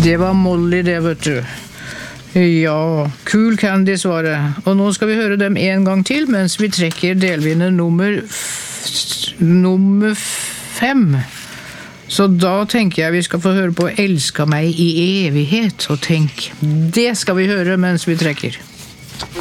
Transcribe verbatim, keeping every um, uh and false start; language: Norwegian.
Det var Molly det, vet du. Ja, Cool Candies var det. Og nå skal vi høre dem en gang til, mens vi trekker delvinner nummer, f nummer fem. Så da tenker jeg vi skal få høre på Elska meg i evighet, og tenk, det skal vi høre mens vi trekker.